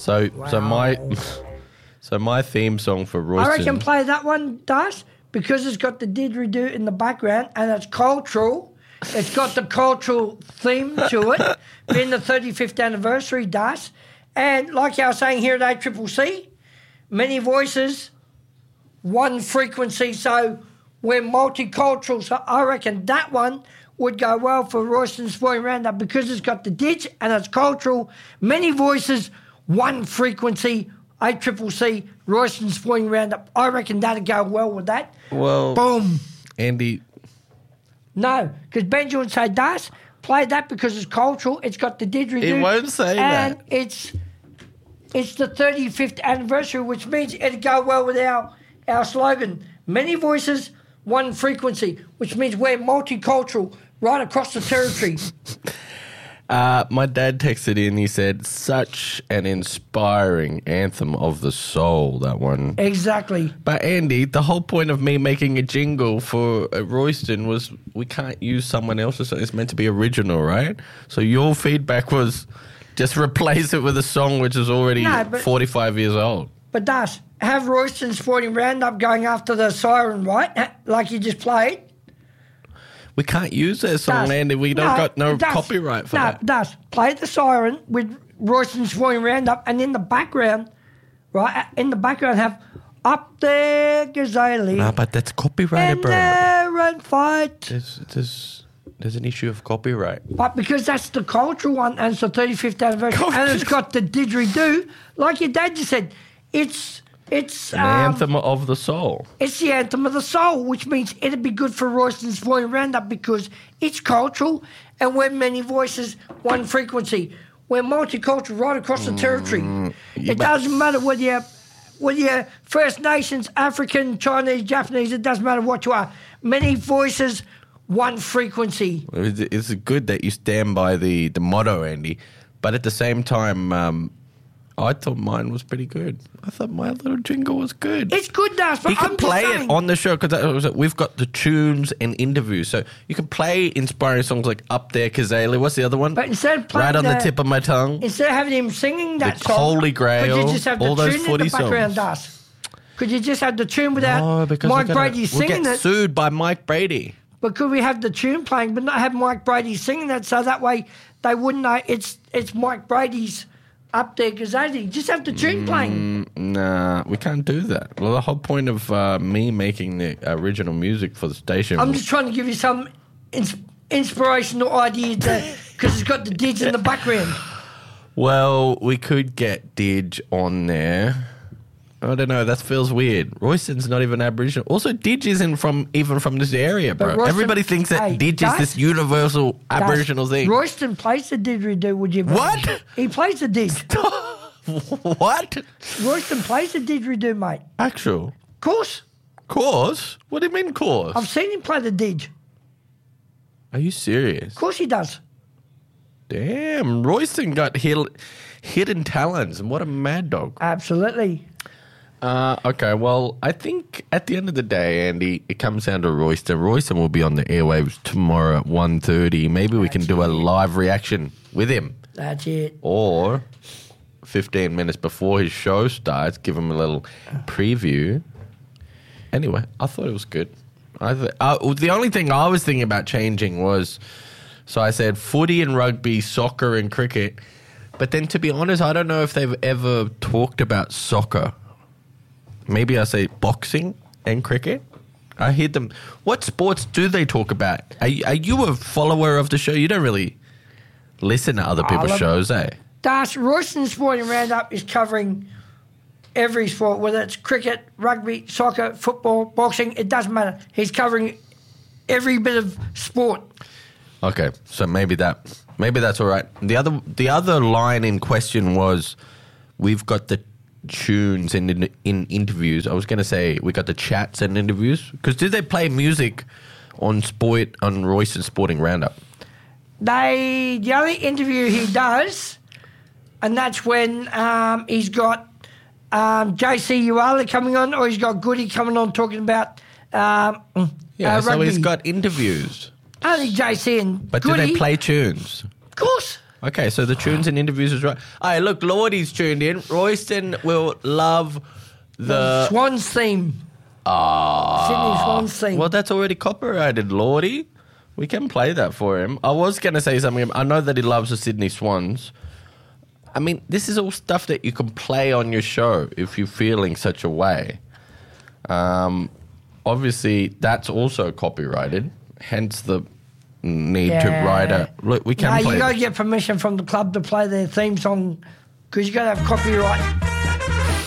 So my theme song for Royston. I reckon play that one, Das, because it's got the didgeridoo in the background and it's cultural. It's got the cultural theme to it, being the 35th anniversary, Das. And like I was saying here at ACCC, many voices, one frequency, so we're multicultural. So I reckon that one would go well for Royston Sporting Roundup because it's got the didge and it's cultural. Many voices, one frequency, ACCC, Royston Sporting Roundup. I reckon that'd go well with that. Well, boom. Andy. No, because Benji would say, Das, play that because it's cultural. It's got the didgeridoo. He won't say and that. It's the 35th anniversary, which means it'd go well with our slogan. Many voices, one frequency, which means we're multicultural right across the territory. My dad texted in, he said, such an inspiring anthem of the soul, that one. Exactly. But Andy, the whole point of me making a jingle for Royston was we can't use someone else's song. It's meant to be original, right? So your feedback was just replace it with a song which is already 45 years old. But Das, have Royston Sporting Roundup going after the siren, right? Like you just played. We can't use their song, Andy. We don't got no copyright for that. Das, play the siren with Royston Sporting Roundup, and in the background, right? In the background, have Up There Gazelle. No, but that's copyrighted, bro. And fight. There's an issue of copyright. But because that's the cultural one, and it's the 35th anniversary, and it's got the didgeridoo, like your dad just said, it's an anthem of the soul. It's the anthem of the soul, which means it'd be good for Royston Sporting Roundup because it's cultural and we're many voices, one frequency. We're multicultural right across the territory. It doesn't matter whether you're First Nations, African, Chinese, Japanese, it doesn't matter what you are. Many voices, one frequency. It's good that you stand by the motto, Andy, but at the same time, I thought mine was pretty good. I thought my little jingle was good. It's good, Das, but you can play it on the show because we've got the tunes and interviews. So you can play inspiring songs like Up There, Kazali. What's the other one? But instead of playing Right on the tip of my tongue. Instead of having him singing that the song, Holy Grail, could you just have the all those tune in footy the background, songs. Das? Could you just have the tune without Mike Brady singing we'll get it? sued by Mike Brady. But could we have the tune playing but not have Mike Brady singing it so that way they wouldn't know it's Mike Brady's Up There Gazelle? Just have the tune playing. Nah, we can't do that. Well, the whole point of me making the original music for the station... I'm just trying to give you some inspirational idea because it's got the Didge in the background. Well, we could get Didge on there. I don't know. That feels weird. Royston's not even Aboriginal. Also, Didge isn't even from this area, bro. Royston, everybody thinks that Didge is this universal Aboriginal thing. Royston plays the didgeridoo, would you believe? What? He plays the Didge. What? Royston plays the didgeridoo, mate. Actual? Course. Course? What do you mean course? I've seen him play the Didge. Are you serious? Of course he does. Damn, Royston got hidden talents, and what a mad dog. Absolutely. Okay, well, I think at the end of the day, Andy, it comes down to Royston. Royston will be on the airwaves tomorrow at 1:30. Maybe we can do a live reaction with him. That's it. Or 15 minutes before his show starts, give him a little preview. Anyway, I thought it was good. The only thing I was thinking about changing was, so I said footy and rugby, soccer and cricket. But then, to be honest, I don't know if they've ever talked about soccer. Maybe I say boxing and cricket. I hear them. What sports do they talk about? Are you a follower of the show? You don't really listen to other people's shows, eh? Das, Royston Sporting Roundup is covering every sport, whether it's cricket, rugby, soccer, football, boxing, it doesn't matter. He's covering every bit of sport. Okay, so maybe that's all right. The other line in question was, we've got the tunes in interviews. I was going to say we got the chats and interviews, because did they play music on Royston Sporting Roundup? The only interview he does, and that's when he's got JC Uala coming on, or he's got Goody coming on talking about so rugby. he's got interviews. Only JC and But Goody. do they play tunes? Of course. Okay, so the tunes and interviews is right. Hey, look, Lordy's tuned in. Royston will love the Swans theme. Sydney Swans theme. Well, that's already copyrighted, Lordy. We can play that for him. I was going to say something. I know that he loves the Sydney Swans. I mean, this is all stuff that you can play on your show if you're feeling such a way. Obviously, that's also copyrighted. Hence the need to write a... Look, we can play you got to this. get permission from the club to play their theme song because you got to have copyright.